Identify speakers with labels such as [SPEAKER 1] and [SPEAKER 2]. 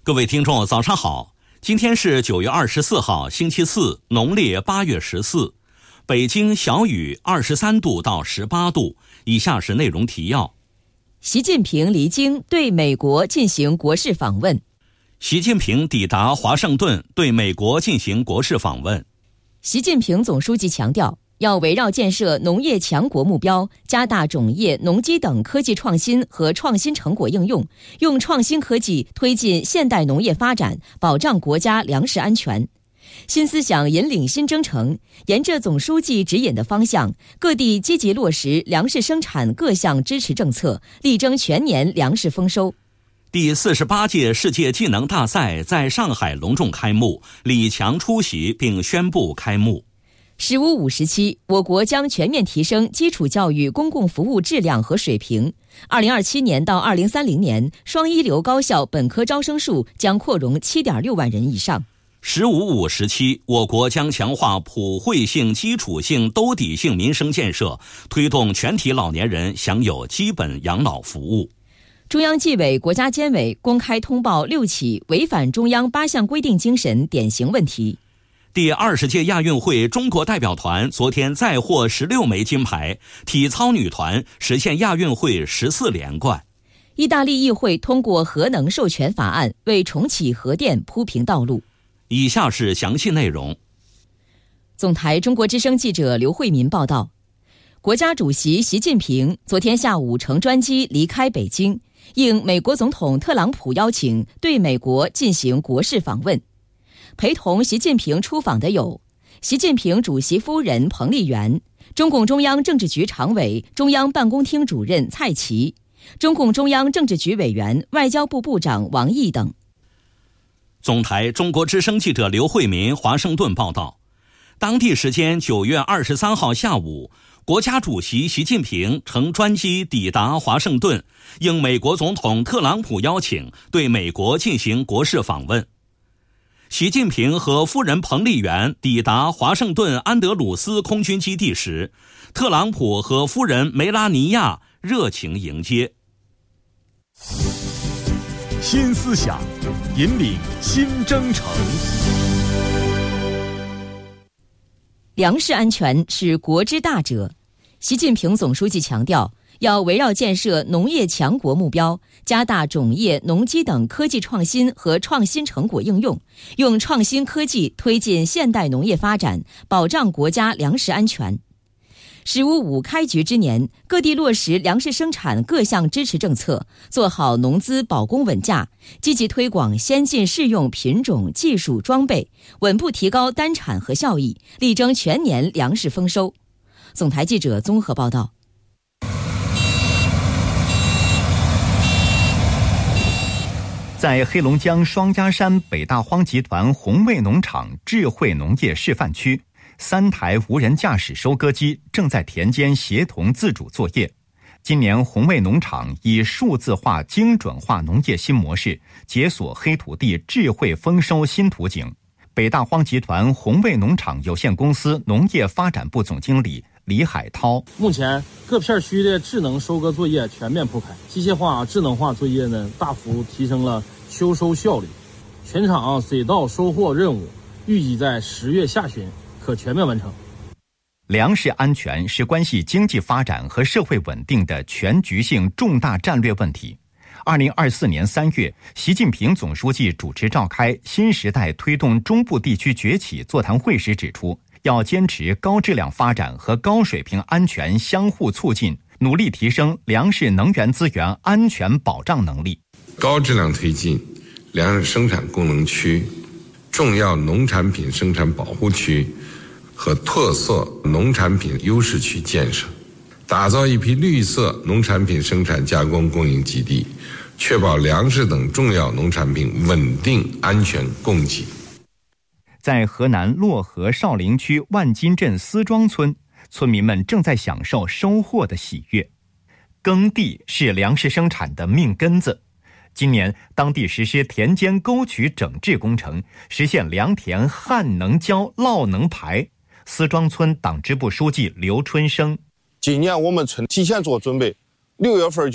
[SPEAKER 1] 各位听众早上好，今天是9月24号星期四，农历8月14，北京小雨23度到18度。以下是内容提要。
[SPEAKER 2] 习近平离京对美国进行国事访问。
[SPEAKER 1] 习近平抵达华盛顿，对美国进行国事访问。
[SPEAKER 2] 习近平总书记强调，要围绕建设农业强国目标，加大种业、农机等科技创新和创新成果应用，用创新科技推进现代农业发展，保障国家粮食安全。新思想引领新征程，沿着总书记指引的方向，各地积极落实粮食生产各项支持政策，力争全年粮食丰收。
[SPEAKER 1] 第48届世界技能大赛在上海隆重开幕，李强出席并宣布开幕。
[SPEAKER 2] 15五时期，我国将全面提升基础教育公共服务质量和水平。2027年到2030年，双一流高校本科招生数将扩容7.6万人以上。
[SPEAKER 1] 15五时期，我国将强化普惠性、基础性、兜底性民生建设，推动全体老年人享有基本养老服务。
[SPEAKER 2] 中央纪委国家监委公开通报6起违反中央8项规定精神典型问题。
[SPEAKER 1] 第20届亚运会中国代表团昨天再获16枚金牌，体操女团实现亚运会14连冠。
[SPEAKER 2] 意大利议会通过核能授权法案，为重启核电铺平道路。
[SPEAKER 1] 以下是详细内容。
[SPEAKER 2] 总台中国之声记者刘慧民报道，国家主席习近平昨天下午乘专机离开北京，应美国总统特朗普邀请，对美国进行国事访问。陪同习近平出访的有习近平主席夫人彭丽媛、中共中央政治局常委、中央办公厅主任蔡奇、中共中央政治局委员、外交部部长王毅等。
[SPEAKER 1] 总台中国之声记者刘慧民华盛顿报道，当地时间9月23号下午，国家主席习近平乘专机抵达华盛顿，应美国总统特朗普邀请，对美国进行国事访问。习近平和夫人彭丽媛抵达华盛顿安德鲁斯空军基地时，特朗普和夫人梅拉尼亚热情迎接。
[SPEAKER 3] 新思想引领新征程。
[SPEAKER 2] 粮食安全是国之大者，习近平总书记强调，要围绕建设农业强国目标，加大种业、农机等科技创新和创新成果应用，用创新科技推进现代农业发展，保障国家粮食安全。15五开局之年，各地落实粮食生产各项支持政策，做好农资保供稳价，积极推广先进适用品种、技术、装备，稳步提高单产和效益，力争全年粮食丰收。总台记者综合报道。
[SPEAKER 4] 在黑龙江双鸭山北大荒集团红卫农场智慧农业示范区，3台无人驾驶收割机正在田间协同自主作业。今年红卫农场以数字化精准化农业新模式，解锁黑土地智慧丰收新图景。北大荒集团红卫农场有限公司农业发展部总经理李海涛，
[SPEAKER 5] 目前各片区的智能收割作业全面铺开，机械化、智能化作业呢大幅提升了秋收效率。全场水稻收获任务预计在10月下旬可全面完成。
[SPEAKER 4] 粮食安全是关系经济发展和社会稳定的全局性重大战略问题。2024年3月，习近平总书记主持召开新时代推动中部地区崛起座谈会时指出，要坚持高质量发展和高水平安全相互促进，努力提升粮食能源资源安全保障能力，
[SPEAKER 6] 高质量推进粮食生产功能区、重要农产品生产保护区和特色农产品优势区建设，打造一批绿色农产品生产加工供应基地，确保粮食等重要农产品稳定安全供给。
[SPEAKER 4] 在河南漯河少陵区万金镇思庄村，村民们正在享受收获的喜悦。耕地是粮食生产的命根子。今年，当地实施田间沟渠整治工程，实现良田旱能浇、涝能排。思庄村党支部书记刘春生，
[SPEAKER 7] 今年我们村提前做准备，6月份